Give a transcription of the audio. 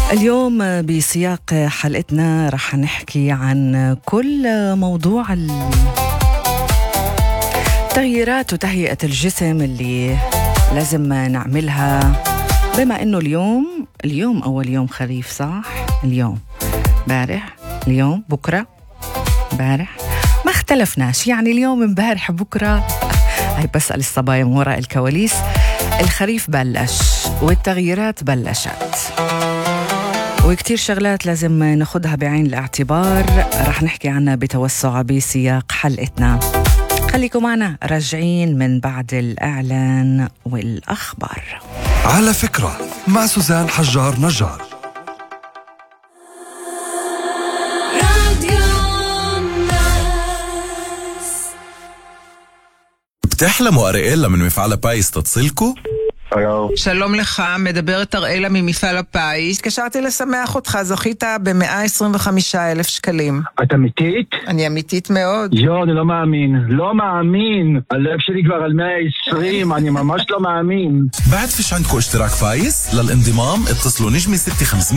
اليوم بسياق حلقتنا رح نحكي عن كل موضوع التغييرات وتهيئة الجسم اللي لازم نعملها، بما انه اليوم اول يوم خريف، صح؟ اليوم امبارح، اليوم بكرة، امبارح ما اختلفناش، يعني اليوم امبارح بكرة. هاي بسأل الصبايا من وراء الكواليس. الخريف بلش والتغييرات بلشت، وكتير شغلات لازم ناخدها بعين الاعتبار، رح نحكي عنها بتوسع بسياق حلقتنا. خليكم معنا، راجعين من بعد الإعلان والأخبار. على فكرة مع سوزان حجار نجار. بتحلموا أريئيلا من מפעל הפיס תצילקו? שלום לך, מדברת אראלה ממפעל הפיס. התקשרתי לשמח אותך, זכית ב125,000 שקלים. את אמיתית? אני אמיתית מאוד. אני לא מאמין. הלב שלי כבר על 120, אני ממש לא מאמין. بعد فيش عندكم اشتراك فايز؟ للانضمام اتصلوا نجمي 6500